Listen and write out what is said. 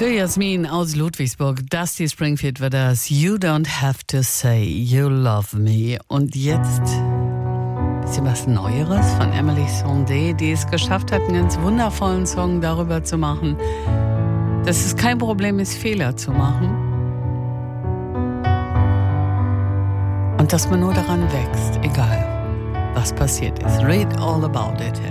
Für Jasmin aus Ludwigsburg, Dusty Springfield war das. You don't have to say you love me. Und jetzt ein bisschen was Neueres von Emily Sandé, die es geschafft hat, einen ganz wundervollen Song darüber zu machen, dass es kein Problem ist, Fehler zu machen. Und dass man nur daran wächst, egal was passiert ist. Read all about it.